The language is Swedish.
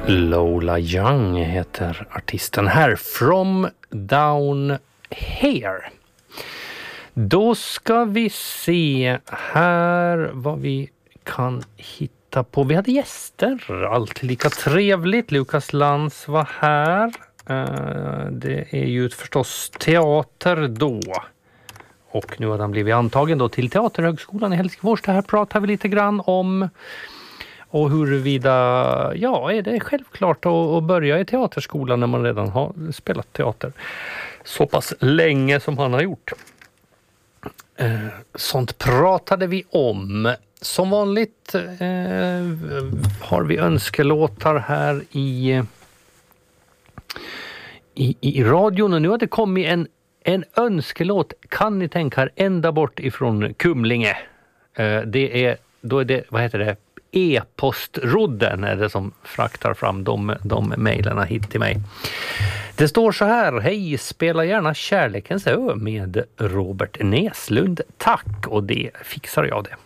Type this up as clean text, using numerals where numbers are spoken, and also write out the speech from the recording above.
Lola Young heter artisten här. From Down Here. Då ska vi se här vad vi kan hitta på. Vi hade gäster, alltid lika trevligt. Lukas Lantz var här. Det är ju förstås teater då. Och nu har han blivit antagen då till Teaterhögskolan i Helsingfors. Det här pratar vi lite grann om. Och huruvida, ja, är det självklart att börja i teaterskolan när man redan har spelat teater så pass länge som han har gjort. Sånt pratade vi om. Som vanligt har vi önskelåtar här i radion. Och nu har det kommit en önskelåt, kan ni tänka er, ända bort ifrån Kumlinge. Då är det, vad heter det? E-postrodden är det som fraktar fram de mejlarna hit till mig. Det står så här: hej, spela gärna Kärlekens ö med Robert Näslund. Tack, och det fixar jag det.